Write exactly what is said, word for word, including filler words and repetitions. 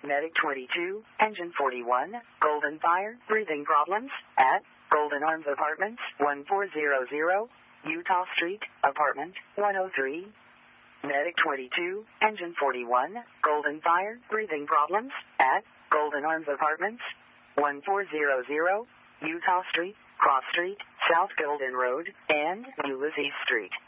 Medic twenty-two, Engine forty-one, Golden Fire, breathing problems, at Golden Arms Apartments, one four zero zero, Utah Street, Apartment one oh three. Medic twenty-two, Engine forty-one, Golden Fire, breathing problems, at Golden Arms Apartments, one four zero zero, Utah Street, Cross Street, South Golden Road, and Ulysses Street.